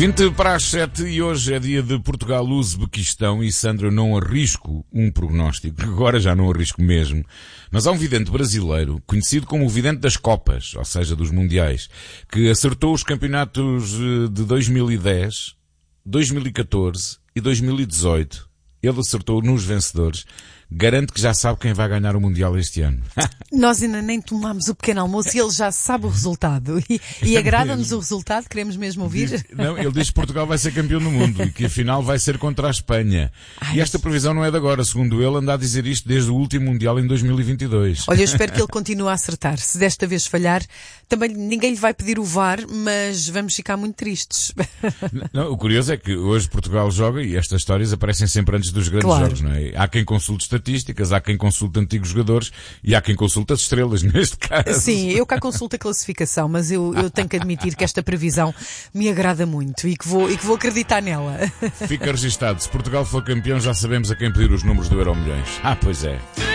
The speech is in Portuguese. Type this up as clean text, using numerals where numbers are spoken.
20 para as 7 e hoje é dia de Portugal-Uzbequistão e, Sandra, eu não arrisco um prognóstico, agora já não arrisco mesmo, mas há um vidente brasileiro, conhecido como o vidente das Copas, ou seja, dos Mundiais, que acertou os campeonatos de 2010, 2014 e 2018. Ele acertou nos vencedores. Garanto que já sabe quem vai ganhar o Mundial este ano. Nós ainda nem tomámos o pequeno almoço e ele já sabe o resultado. E agrada-nos o resultado? Queremos mesmo ouvir? Ele diz que Portugal vai ser campeão do mundo e que a final vai ser contra a Espanha. E esta previsão não é de agora. Segundo ele, anda a dizer isto desde o último Mundial em 2022. Olha, eu espero que ele continue a acertar. Se desta vez falhar, também ninguém lhe vai pedir o VAR, mas vamos ficar muito tristes. Não, o curioso é que hoje Portugal joga e estas histórias aparecem sempre antes dos grandes jogos, não é? Há quem consulte estatísticas, há quem consulte antigos jogadores e há quem consulte as estrelas, neste caso. Sim, eu cá consulto a classificação, mas eu tenho que admitir que esta previsão me agrada muito e que vou acreditar nela. Fica registado. Se Portugal for campeão, já sabemos a quem pedir os números do Euromilhões. Pois é.